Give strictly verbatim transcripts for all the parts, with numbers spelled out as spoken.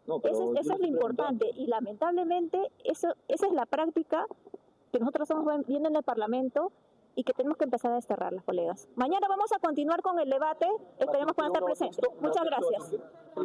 No, eso, eso es lo importante y lamentablemente eso, esa es la práctica que nosotros estamos viendo en el Parlamento y que tenemos que empezar a desterrar, las colegas. Mañana vamos a continuar con el debate, esperemos que van a estar presentes. Muchas gracias.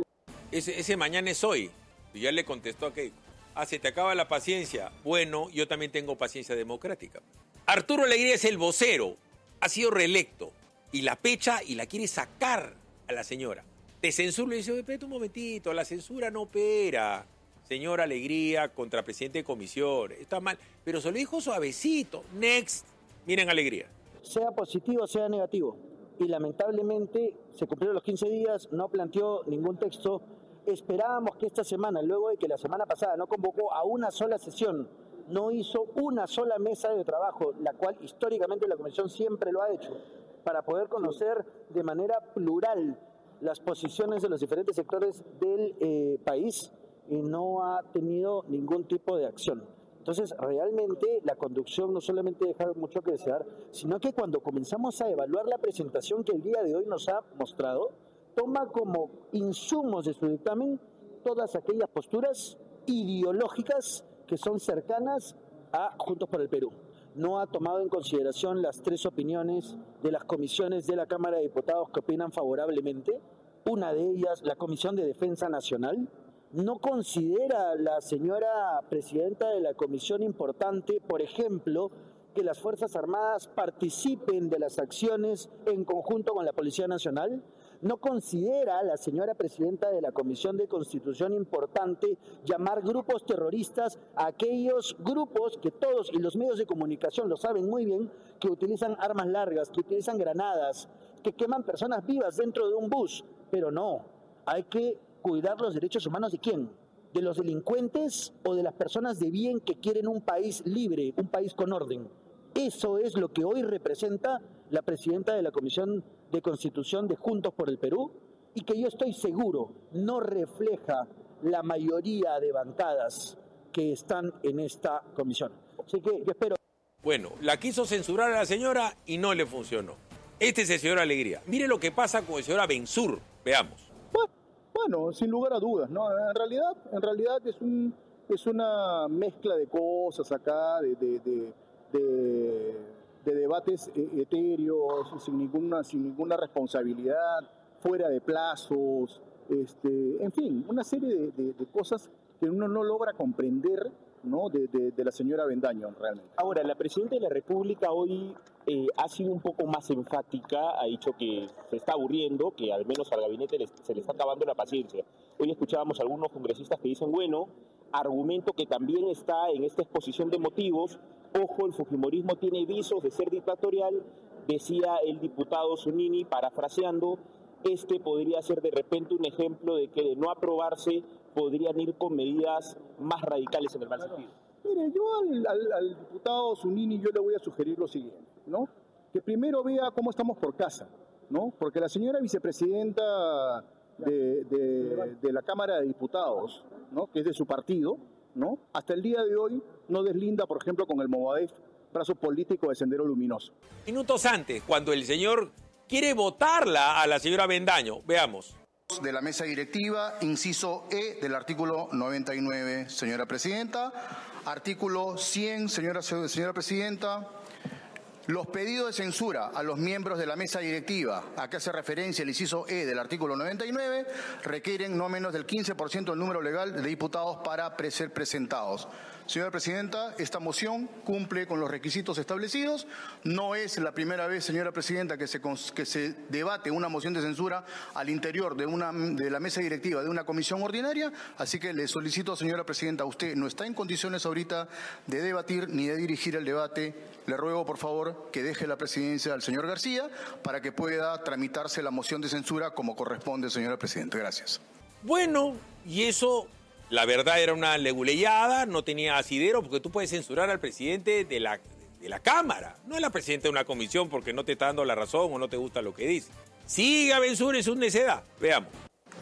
Ese, ese mañana es hoy. Y ya le contestó a Keiko. Ah, se te acaba la paciencia. Bueno, yo también tengo paciencia democrática. Arturo Alegría es el vocero. Ha sido reelecto. Y la pecha y la quiere sacar a la señora. Te censura y dice, espérate un momentito, la censura no opera. Señora Alegría contra presidente de comisión. Está mal. Pero se lo dijo suavecito. Next. Miren Alegría. Sea positivo, sea negativo. Y lamentablemente se cumplieron los quince días, no planteó ningún texto. Esperábamos que esta semana, luego de que la semana pasada no convocó a una sola sesión, no hizo una sola mesa de trabajo, la cual históricamente la Comisión siempre lo ha hecho, para poder conocer de manera plural las posiciones de los diferentes sectores del eh, país, y no ha tenido ningún tipo de acción. Entonces, realmente la conducción no solamente deja mucho que desear, sino que cuando comenzamos a evaluar la presentación que el día de hoy nos ha mostrado, toma como insumos de su dictamen todas aquellas posturas ideológicas que son cercanas a Juntos por el Perú. No ha tomado en consideración las tres opiniones de las comisiones de la Cámara de Diputados que opinan favorablemente. Una de ellas, la Comisión de Defensa Nacional. No considera la señora presidenta de la comisión importante, por ejemplo, que las Fuerzas Armadas participen de las acciones en conjunto con la Policía Nacional. No considera la señora presidenta de la Comisión de Constitución importante llamar grupos terroristas a aquellos grupos que todos y los medios de comunicación lo saben muy bien, que utilizan armas largas, que utilizan granadas, que queman personas vivas dentro de un bus. Pero no, hay que cuidar los derechos humanos de quién, de los delincuentes o de las personas de bien que quieren un país libre, un país con orden. Eso es lo que hoy representa la presidenta de la Comisión de Constitución de Juntos por el Perú y que yo estoy seguro no refleja la mayoría de bancadas que están en esta comisión. Así que yo espero. Bueno, la quiso censurar a la señora y no le funcionó. Este es el señor Alegría. Mire lo que pasa con el señor Abensur. Veamos. Bueno, sin lugar a dudas, ¿no? En realidad, en realidad es un es una mezcla de cosas acá, de, de, de, de, de debates etéreos, sin ninguna, sin ninguna responsabilidad, fuera de plazos, este, en fin, una serie de, de, de cosas que uno no logra comprender, ¿no? de, de, de la señora Avendaño, realmente. Ahora, la Presidenta de la República hoy eh, ha sido un poco más enfática, ha dicho que se está aburriendo, que al menos al gabinete le, se le está acabando la paciencia. Hoy escuchábamos a algunos congresistas que dicen, bueno, argumento que también está en esta exposición de motivos, ojo, el fujimorismo tiene visos de ser dictatorial, decía el diputado Zunini, parafraseando, este podría ser de repente un ejemplo de que de no aprobarse podrían ir con medidas más radicales en el mal sentido. Mire, yo al, al, al diputado Zunini yo le voy a sugerir lo siguiente, ¿no? Que primero vea cómo estamos por casa, ¿no? Porque la señora vicepresidenta de, de, de la Cámara de Diputados, ¿no? Que es de su partido, ¿no? Hasta el día de hoy no deslinda, por ejemplo, con el Movadef, brazo político de Sendero Luminoso. Minutos antes, cuando el señor quiere votarla a la señora Avendaño, veamos. De la mesa directiva, inciso E del artículo noventa y nueve, señora presidenta. Artículo cien, señora, señora presidenta. Los pedidos de censura a los miembros de la mesa directiva, a que hace referencia el inciso E del artículo noventa y nueve, requieren no menos del quince por ciento del número legal de diputados para ser presentados. Señora presidenta, esta moción cumple con los requisitos establecidos. No es la primera vez, señora presidenta, que se, que se debate una moción de censura al interior de, una, de la mesa directiva de una comisión ordinaria. Así que le solicito, señora presidenta, usted no está en condiciones ahorita de debatir ni de dirigir el debate. Le ruego, por favor, que deje la presidencia al señor García para que pueda tramitarse la moción de censura como corresponde, señora presidenta. Gracias. Bueno, y eso... La verdad era una leguleyada, no tenía asidero, porque tú puedes censurar al presidente de la, de la Cámara, no a la presidenta de una comisión porque no te está dando la razón o no te gusta lo que dice. Sigue Abensur, es un necedad. Veamos.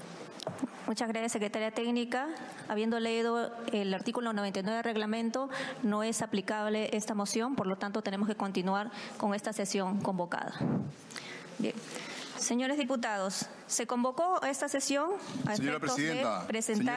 Muchas gracias, secretaria técnica. Habiendo leído el artículo noventa y nueve del reglamento, no es aplicable esta moción, por lo tanto tenemos que continuar con esta sesión convocada. Bien. Señores diputados, se convocó a esta sesión a Señora efectos de presidenta, presentar...